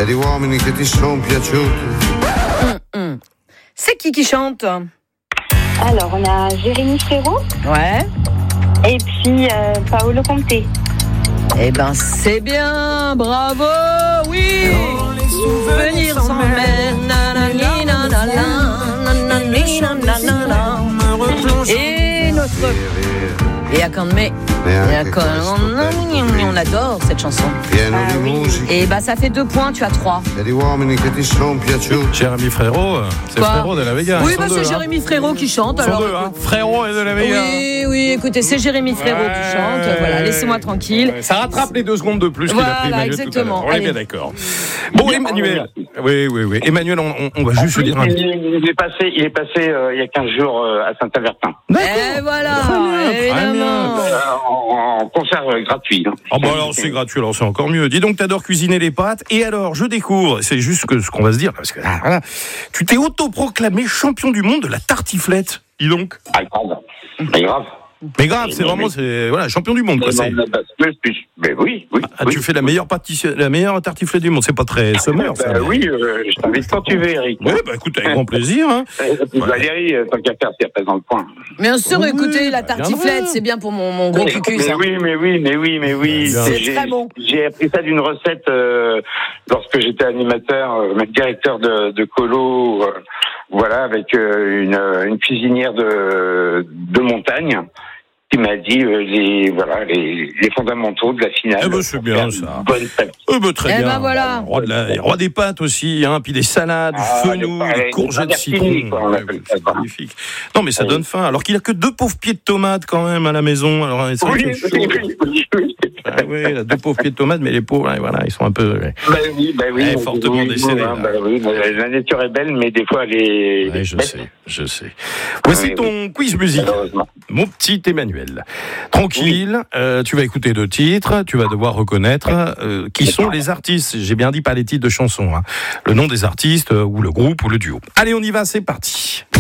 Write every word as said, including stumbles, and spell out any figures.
e di uomini che ti sono piaciuti. Mm-mm. C'est qui qui chante? Alors, on a Jérémy Frérot. Ouais. Et puis euh, Paolo Conte. Eh ben, c'est bien, bravo, oui. Oh, les souvenirs s'emmènent. Et notre... Et à quand mais et à quand... on adore cette chanson. Pieno di musica. Et bah ça fait deux points, tu as trois. E di uomini che ti sono piaciuti. Jérémy Frérot, c'est Quoi Frérot de la Vega. Oui, ils bah sont c'est deux, Jérémy hein. Frérot qui chante. Ils sont Alors, deux, hein. Frérot et de la Vega. Oui, oui, écoutez, c'est Jérémy Frérot Ouais, qui chante. Voilà, laissez-moi tranquille. Ça rattrape les deux secondes de plus qu'il Voilà, a pris Emmanuel exactement. tout à l'heure. On est Allez. bien d'accord. Bon, Emmanuel. Oui, oui, oui. Emmanuel, on, on, on va juste se dire un Il, petit. il est passé, il est passé euh, il y a quinze jours euh, à Saint-Avertin. Et voilà, Très bien, très évidemment. Euh, en, en concert euh, gratuit. Hein. Oh bah alors c'est gratuit, alors c'est encore mieux. Dis donc, t'adores cuisiner les pâtes. Et alors, je découvre, c'est juste que, ce qu'on va se dire, parce que ah, voilà, tu t'es autoproclamé champion du monde de la tartiflette. Dis donc. Ah, grave. Mais grave. Mais grave, c'est vraiment, c'est voilà, champion du monde quoi. C'est... Mais oui, oui. Ah, oui. tu fais la meilleure pâtissière, la meilleure tartiflette du monde. C'est pas très sommaire, ça. Bah, mais- oui, euh, je t'invite quand tu veux, Eric. Oui, bah écoute, avec grand plaisir. Hein. Valérie, euh, tant qu'à faire, c'est après dans le coin. Bien sûr, Oui, écoutez, la bah, tartiflette, viendra. c'est bien pour mon, mon gros Mais, cucu, mais ça. oui, mais oui, mais oui, mais oui. C'est J'ai- très bon. J'ai appris ça d'une recette euh, lorsque j'étais animateur, euh, même directeur de, de colo, euh, voilà, avec euh, une, une cuisinière de, de montagne. Qui m'a dit euh, les voilà les, les fondamentaux de la finale. Eh ben, c'est bien, Faire ça. une Bonne pâte. Eh ben, très Eh bien. ben, voilà. Roi, de la- roi des pâtes aussi, hein, puis des salades, du Ah, fenouil, les- des les courgettes tartines, citron. quoi, on Ouais, appelle c'est ça. magnifique. Non, mais ça Oui. donne faim. Alors qu'il a que deux pauvres pieds de tomates quand même à la maison. Alors, c'est vrai Oui, que c'est oui, chaud. oui, oui, oui. Ah oui, il a deux pauvres pieds de tomates, mais les pauvres, hein, voilà, ils sont un peu. Ouais. Ben oui, ben oui. Eh, mais fortement oui, décédé, hein, là. ben oui, ben, la nature est belle, mais des fois elle est. Ouais, je bête, sais, je sais. Voici Oui, ton quiz musique, malheureusement. mon petit Emmanuel. Tranquille, euh, tu vas écouter deux titres, tu vas devoir reconnaître euh, qui sont les artistes. J'ai bien dit pas les titres de chansons, hein. Le nom des artistes, euh, ou le groupe, ou le duo. Allez, on y va, c'est parti.